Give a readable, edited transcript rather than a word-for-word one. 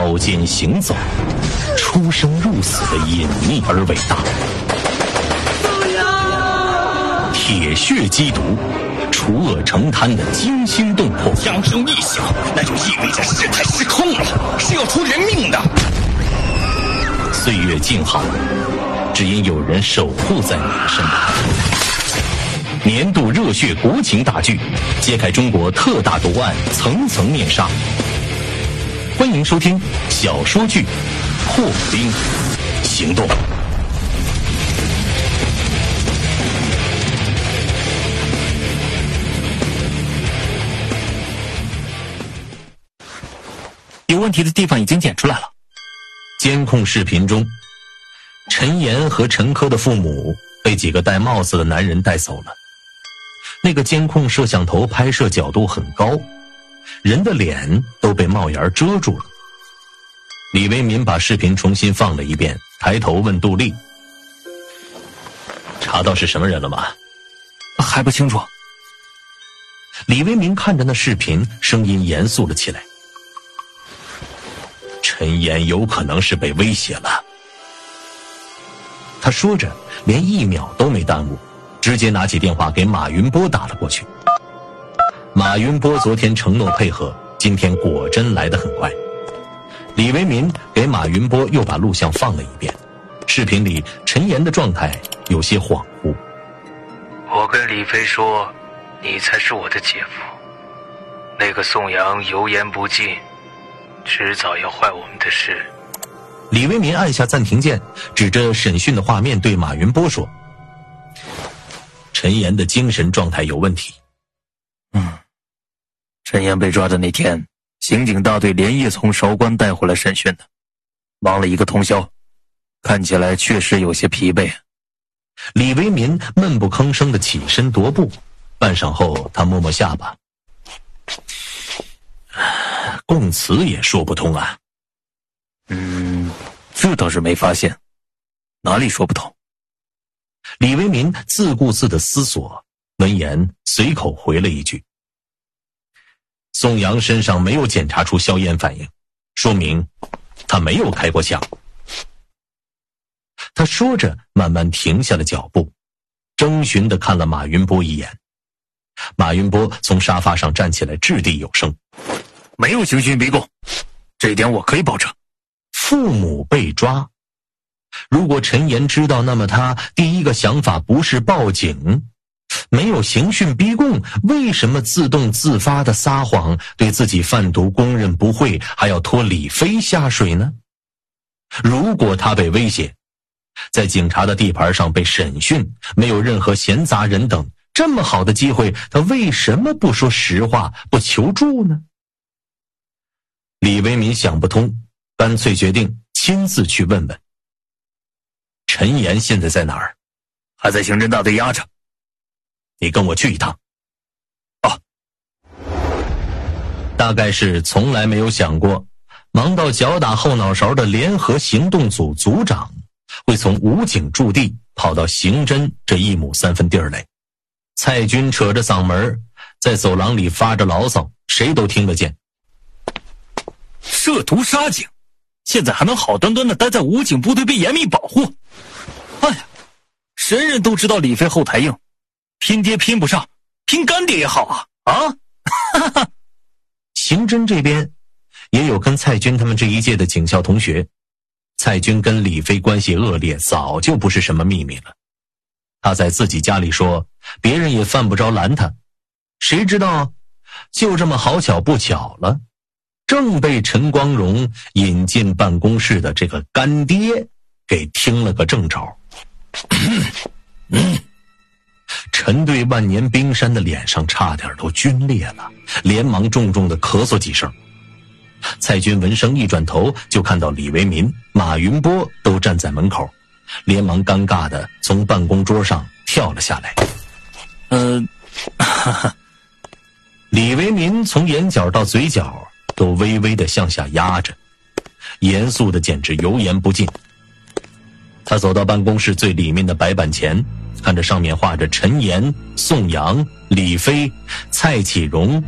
刀尖行走，出生入死的隐秘而伟大。铁血缉毒，除恶成贪的惊心动魄。 枪声一响，那就意味着事态失控了，是要出人命的。 岁月静好，只因有人守护在你的身旁。年度热血国情大剧，揭开中国特大毒案层层面纱。欢迎收听小说剧《破冰行动》。 有问题的地方已经剪出来了。 监控视频中，陈岩和陈科的父母被几个戴帽子的男人带走了。那个监控摄像头拍摄角度很高，人的脸都被帽檐遮住了。李维民把视频重新放了一遍，抬头问杜丽：“查到是什么人了吗？”“ 还不清楚。” 李维民看着那视频，声音严肃了起来。陈岩有可能是被威胁了。他说着，连1秒都没耽误，直接拿起电话给马云波打了过去。马云波昨天承诺配合，今天果真来得很快。李维民给马云波又把录像放了一遍，视频里陈岩的状态有些恍惚。 “我跟李飞说，你才是我的姐夫。那个宋阳油盐不进，迟早要坏我们的事。” 李维民按下暂停键，指着审讯的画面对马云波说：“陈岩的精神状态有问题。”“ 陈岩被抓的那天，刑警大队连夜从韶关带回来审讯的，忙了一个通宵，看起来确实有些疲惫。” 李维民闷不吭声地起身踱步，半晌后他摸摸下巴：“供词也说不通啊。”“ 这倒是没发现，哪里说不通？” 李维民自顾自地思索，闻言随口回了一句：“宋阳身上没有检查出硝烟反应，说明他没有开过枪。”他说着慢慢停下了脚步，征询地看了马云波一眼。马云波从沙发上站起来，掷地有声：“ 没有刑讯逼供，这一点我可以保证。” 父母被抓，如果陈岩知道，那么他第一个想法不是报警。没有刑讯逼供，为什么自动自发地撒谎，对自己贩毒供认不讳，还要拖李飞下水呢？如果他被威胁，在警察的地盘上被审讯，没有任何闲杂人等，这么好的机会，他为什么不说实话，不求助呢？李维民想不通，干脆决定亲自去问问。陈岩现在在哪儿？ 还在刑侦大队压着。 你跟我去一趟。 哦。 大概是从来没有想过，忙到脚打后脑勺的联合行动组组长会从武警驻地跑到刑侦这1亩3分地儿来。蔡军扯着嗓门在走廊里发着牢骚，谁都听得见。 涉毒杀警，现在还能好端端的待在武警部队被严密保护？哎呀，人人都知道李飞后台硬，拼爹拼不上，拼干爹也好啊！哈哈。 刑侦这边也有跟蔡军他们这一届的警校同学，蔡军跟李飞关系恶劣，早就不是什么秘密了。他在自己家里说，别人也犯不着拦他。谁知道就这么好巧不巧了，正被陈光荣引进办公室的这个干爹给听了个正着。陈对万年冰山的脸上差点都皲裂了，连忙重重地咳嗽几声。蔡军闻声一转头，就看到李维民、马云波都站在门口，连忙尴尬地从办公桌上跳了下来。李维民从眼角到嘴角都微微地向下压着，严肃的简直油盐不进。他走到办公室最里面的白板前，看着上面画着陈岩、宋阳、李飞、蔡启荣、